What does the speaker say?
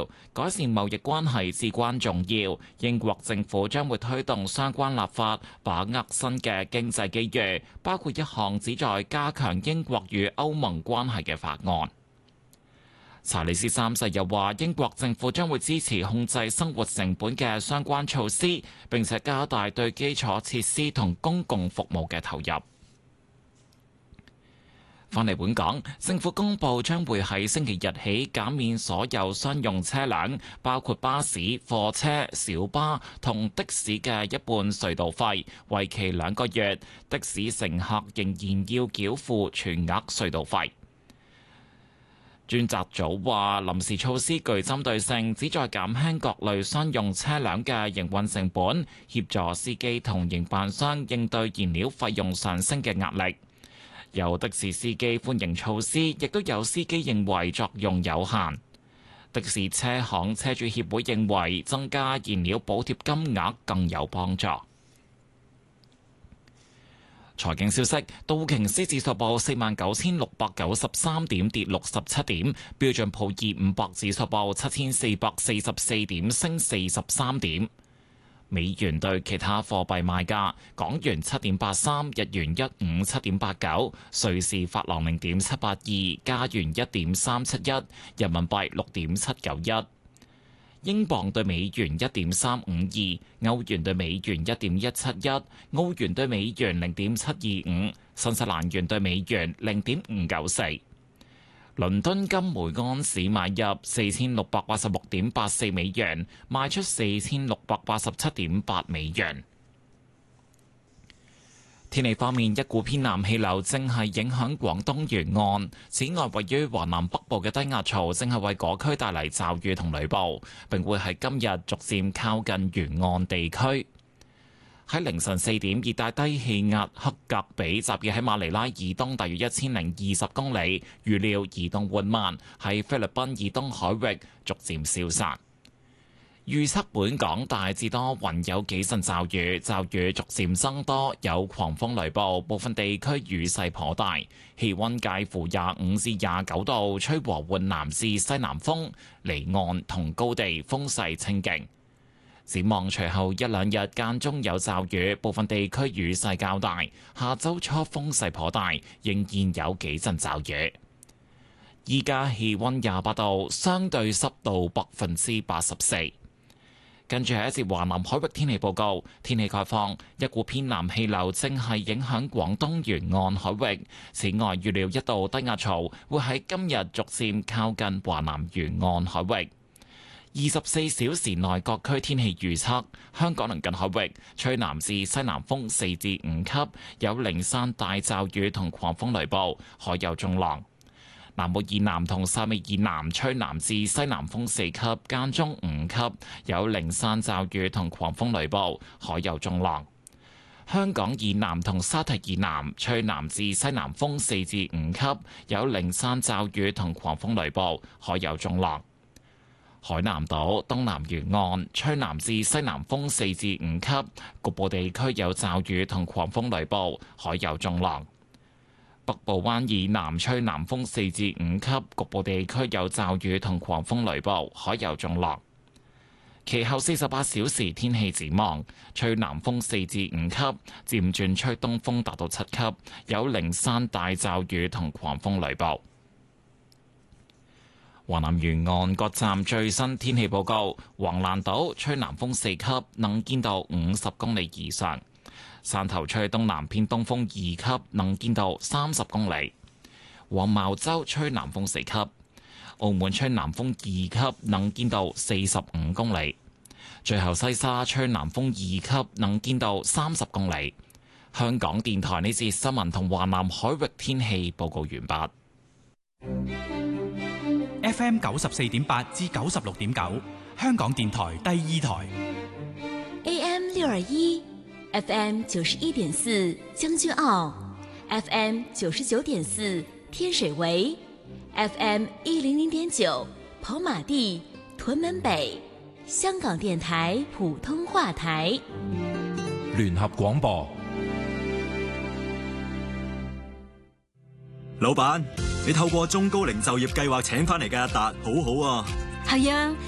調，改善貿易關係至關重要。英國政府將會推動相關立法，把握新嘅經濟機遇，包括一項旨在加強英國與歐盟關係嘅法案。查理斯三世又話，英國政府將會支持控制生活成本嘅相關措施，並且加大對基礎設施同公共服務嘅投入。返嚟本港，政府公布將會喺星期日起減免所有商用車輛，包括巴士、貨車、小巴同的士嘅一半隧道費，為期2個月。的士乘客仍然要繳付全額隧道費。專責組話，臨時措施具針對性，旨在減輕各類商用車輛嘅營運成本，協助司機同營辦商應對燃料費用上升嘅壓力。有的士司機歡迎措施，亦都有司機認為作用有限。的士車行車主協會認為增加燃料補貼金額更有幫助。財經消息，道瓊斯指數報49,693點，跌67點；標準普爾500指數報7,444點，升43點。美元對其他貨幣賣價：港元7.83，日元157.89，瑞士法郎0.782，加元1.371，人民幣6.791。英鎊對美元1.352，歐元對美元1.171，澳元對美元0.725，新西蘭元對美元0.594。倫敦金每盎司買入4686.84美元，賣出4687.8美元。天氣方面，一股偏南氣流正係影響廣東沿岸，此外位於華南北部嘅低壓槽正係為嗰區帶嚟驟雨同雷暴，並會喺今日逐漸靠近沿岸地區。喺凌晨4點，熱帶低氣壓克格比集結喺馬尼拉以東大約1020公里，預料移動緩慢，喺菲律賓以東海域逐漸消散。預測本港大致多雲，有幾陣驟雨，驟雨逐漸增多，有狂風雷暴，部分地區雨勢頗大。氣溫介乎25至29度，吹和緩南至西南風，離岸同高地風勢清勁。展望隨後一兩日間中有驟雨，部分地區雨勢較大。下周初風勢頗大，仍然有幾陣驟雨。依家氣溫28度，相對濕度84%。跟住係一節華南海域天氣報告，天氣概況，一股偏南氣流正係影響廣東沿岸海域。此外，預料一道低壓槽會喺今日逐漸靠近華南沿岸海域。24小時內各區天氣預測：香港鄰近海域吹南至西南風4至5級，有零散大驟雨同狂風雷暴，海有中浪。南澳以南同汕尾以南吹南至西南風4級，間中5級，有零散驟雨同狂風雷暴，海有中浪。香港以南同沙堤以南吹南至西南風4至5級，有零散驟雨同狂風雷暴，海有中浪。海南島東南沿岸吹南至西南風4至5級，局部地區有驟雨同狂風雷暴，海有中浪。北部灣以南吹南風4至5級，局部地區有驟雨同狂風雷暴，海有中浪。其後48小時天氣展望，吹南風4至5級，漸轉吹東風達到7級，有零散大驟雨同狂風雷暴。華南沿岸各站最新天氣報告：橫瀾島吹南風4級，能見度50公里以上；汕頭吹東南偏東風2級，能見度30公里；黃茅洲吹南風4級；澳門吹南風2級，能見度45公里；最後西沙吹南風2級，能見度30公里。香港電台呢節新聞同華南海域天氣報告完畢。 FM 94.8至96.9，香港電台第二台。 AM 621。FM 91.4將軍澳 ，FM 99.4天水圍 ，FM 100.9跑馬地屯門北，香港電台普通話台。 聯合廣播。 老闆，你透過中高齡就業計劃請翻嚟嘅阿達，好好啊。 係啊。